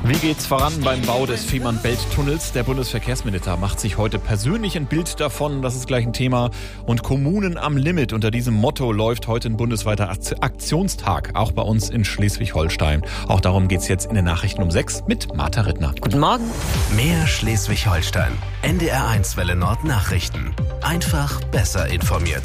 Wie geht's voran beim Bau des Fehmarn-Belt-Tunnels? Der Bundesverkehrsminister macht sich heute persönlich ein Bild davon. Das ist gleich ein Thema. Und Kommunen am Limit. Unter diesem Motto läuft heute ein bundesweiter Aktionstag, auch bei uns in Schleswig-Holstein. Auch darum geht's jetzt in den Nachrichten um 6 mit Martha Rittner. Guten Morgen. Mehr Schleswig-Holstein. NDR1 Welle Nord Nachrichten. Einfach besser informiert.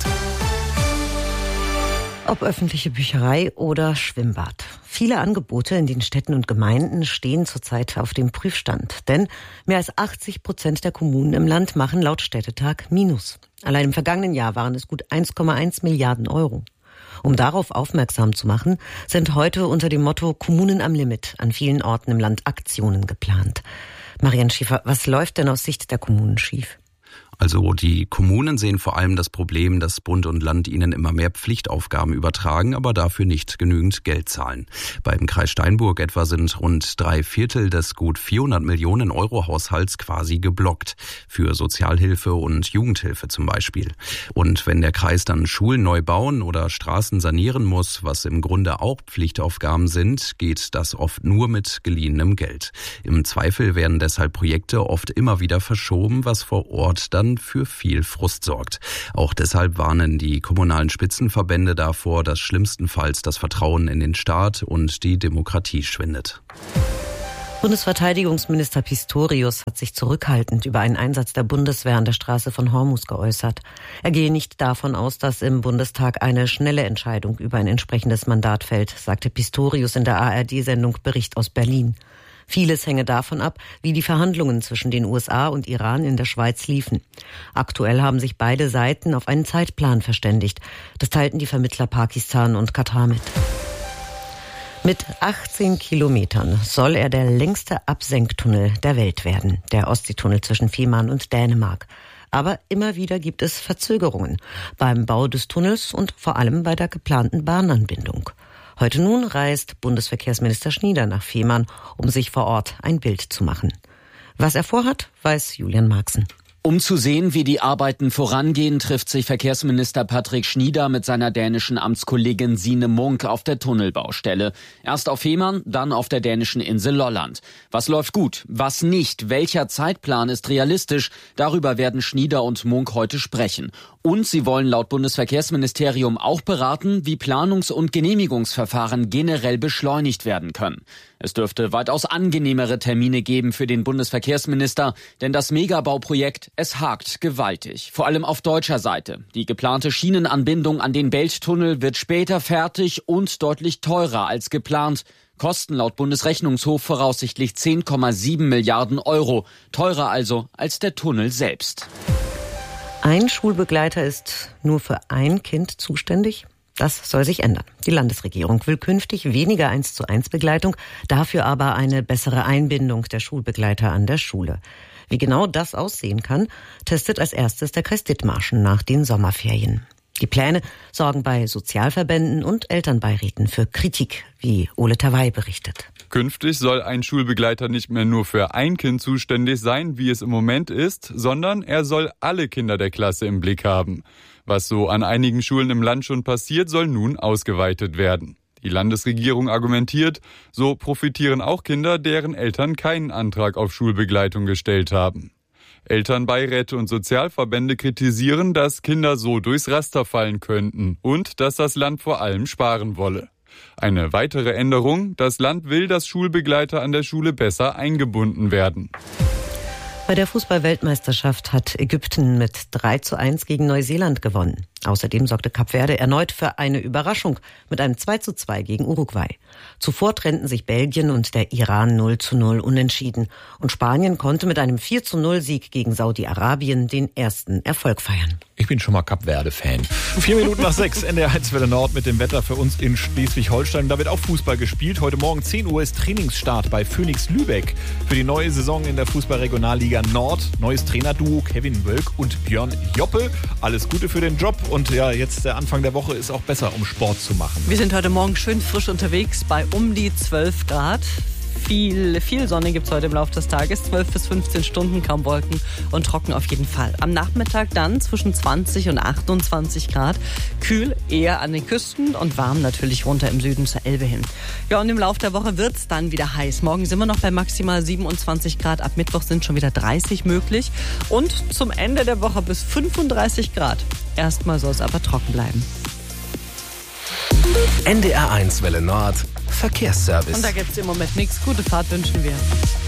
Ob öffentliche Bücherei oder Schwimmbad. Viele Angebote in den Städten und Gemeinden stehen zurzeit auf dem Prüfstand. Denn mehr als 80% der Kommunen im Land machen laut Städtetag Minus. Allein im vergangenen Jahr waren es gut 1,1 Milliarden Euro. Um darauf aufmerksam zu machen, sind heute unter dem Motto Kommunen am Limit an vielen Orten im Land Aktionen geplant. Marianne Schäfer, was läuft denn aus Sicht der Kommunen schief? Also die Kommunen sehen vor allem das Problem, dass Bund und Land ihnen immer mehr Pflichtaufgaben übertragen, aber dafür nicht genügend Geld zahlen. Beim Kreis Steinburg etwa sind rund 3/4 des gut 400 Millionen Euro Haushalts quasi geblockt. Für Sozialhilfe und Jugendhilfe zum Beispiel. Und wenn der Kreis dann Schulen neu bauen oder Straßen sanieren muss, was im Grunde auch Pflichtaufgaben sind, geht das oft nur mit geliehenem Geld. Im Zweifel werden deshalb Projekte oft immer wieder verschoben, was vor Ort dann für viel Frust sorgt. Auch deshalb warnen die kommunalen Spitzenverbände davor, dass schlimmstenfalls das Vertrauen in den Staat und die Demokratie schwindet. Bundesverteidigungsminister Pistorius hat sich zurückhaltend über einen Einsatz der Bundeswehr an der Straße von Hormuz geäußert. Er gehe nicht davon aus, dass im Bundestag eine schnelle Entscheidung über ein entsprechendes Mandat fällt, sagte Pistorius in der ARD-Sendung Bericht aus Berlin. Vieles hänge davon ab, wie die Verhandlungen zwischen den USA und Iran in der Schweiz liefen. Aktuell haben sich beide Seiten auf einen Zeitplan verständigt. Das teilten die Vermittler Pakistan und Katar mit. Mit 18 Kilometern soll er der längste Absenktunnel der Welt werden, der Ostseetunnel zwischen Fehmarn und Dänemark. Aber immer wieder gibt es Verzögerungen beim Bau des Tunnels und vor allem bei der geplanten Bahnanbindung. Heute nun reist Bundesverkehrsminister Schnieder nach Fehmarn, um sich vor Ort ein Bild zu machen. Was er vorhat, weiß Julian Marxen. Um zu sehen, wie die Arbeiten vorangehen, trifft sich Verkehrsminister Patrick Schnieder mit seiner dänischen Amtskollegin Signe Munk auf der Tunnelbaustelle. Erst auf Fehmarn, dann auf der dänischen Insel Lolland. Was läuft gut, was nicht, welcher Zeitplan ist realistisch, darüber werden Schnieder und Munk heute sprechen. Und sie wollen laut Bundesverkehrsministerium auch beraten, wie Planungs- und Genehmigungsverfahren generell beschleunigt werden können. Es dürfte weitaus angenehmere Termine geben für den Bundesverkehrsminister, denn das Megabauprojekt, es hakt gewaltig, vor allem auf deutscher Seite. Die geplante Schienenanbindung an den Belttunnel wird später fertig und deutlich teurer als geplant. Kosten laut Bundesrechnungshof voraussichtlich 10,7 Milliarden Euro, teurer also als der Tunnel selbst. Ein Schulbegleiter ist nur für ein Kind zuständig. Das soll sich ändern. Die Landesregierung will künftig weniger 1:1 Begleitung, dafür aber eine bessere Einbindung der Schulbegleiter an der Schule. Wie genau das aussehen kann, testet als erstes der Kreis Dithmarschen nach den Sommerferien. Die Pläne sorgen bei Sozialverbänden und Elternbeiräten für Kritik, wie Ole Tawai berichtet. Künftig soll ein Schulbegleiter nicht mehr nur für ein Kind zuständig sein, wie es im Moment ist, sondern er soll alle Kinder der Klasse im Blick haben. Was so an einigen Schulen im Land schon passiert, soll nun ausgeweitet werden. Die Landesregierung argumentiert, so profitieren auch Kinder, deren Eltern keinen Antrag auf Schulbegleitung gestellt haben. Elternbeiräte und Sozialverbände kritisieren, dass Kinder so durchs Raster fallen könnten und dass das Land vor allem sparen wolle. Eine weitere Änderung: Das Land will, dass Schulbegleiter an der Schule besser eingebunden werden. Bei der Fußball-Weltmeisterschaft hat Ägypten mit 3:1 gegen Neuseeland gewonnen. Außerdem sorgte Kap Verde erneut für eine Überraschung mit einem 2:2 gegen Uruguay. Zuvor trennten sich Belgien und der Iran 0:0 unentschieden. Und Spanien konnte mit einem 4:0-Sieg gegen Saudi-Arabien den ersten Erfolg feiern. Ich bin schon mal Kap Verde-Fan. 4 Minuten nach 6, NDR1 Welle Nord mit dem Wetter für uns in Schleswig-Holstein. Da wird auch Fußball gespielt. Heute Morgen 10 Uhr ist Trainingsstart bei Phoenix Lübeck für die neue Saison in der Fußball-Regionalliga Nord. Neues Trainerduo Kevin Wölk und Björn Joppe. Alles Gute für den Job. Und ja, jetzt der Anfang der Woche ist auch besser, um Sport zu machen. Wir sind heute Morgen schön frisch unterwegs bei um die 12 Grad. viel Sonne gibt es heute im Laufe des Tages. 12 bis 15 Stunden, kaum Wolken und trocken auf jeden Fall. Am Nachmittag dann zwischen 20 und 28 Grad. Kühl eher an den Küsten und warm natürlich runter im Süden zur Elbe hin. Ja, und im Laufe der Woche wird es dann wieder heiß. Morgen sind wir noch bei maximal 27 Grad. Ab Mittwoch sind schon wieder 30 möglich. Und zum Ende der Woche bis 35 Grad. Erstmal soll es aber trocken bleiben. NDR1 Welle Nord Verkehrsservice. Und da gibt es im Moment nichts. Gute Fahrt wünschen wir.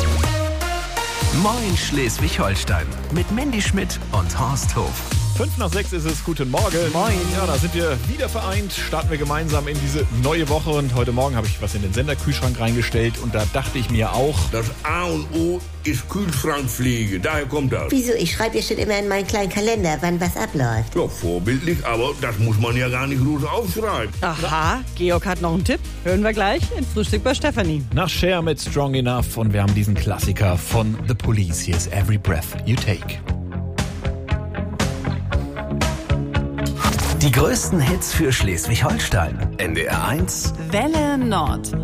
Moin Schleswig-Holstein mit Mandy Schmidt und Horst Hof. 5:05 ist es. Guten Morgen. Moin. Ja, da sind wir wieder vereint. Starten wir gemeinsam in diese neue Woche. Und heute Morgen habe ich was in den Senderkühlschrank reingestellt. Und da dachte ich mir auch... Das A und O ist Kühlschrankpflege. Daher kommt das. Wieso? Ich schreibe ja schon immer in meinen kleinen Kalender, wann was abläuft. Ja, vorbildlich, aber das muss man ja gar nicht groß aufschreiben. Aha, Georg hat noch einen Tipp. Hören wir gleich in Frühstück bei Stefanie. Nach Cher mit Strong Enough. Und wir haben diesen Klassiker von The Police. Hier ist Every Breath You Take. Die größten Hits für Schleswig-Holstein. NDR1 Welle Nord.